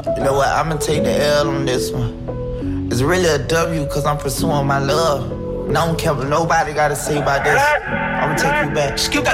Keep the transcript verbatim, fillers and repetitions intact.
You know what? I'ma take the L on this one. It's really a W cause I'm pursuing my love. And I don't care what nobody gotta say about this. I'ma take you back. Skip that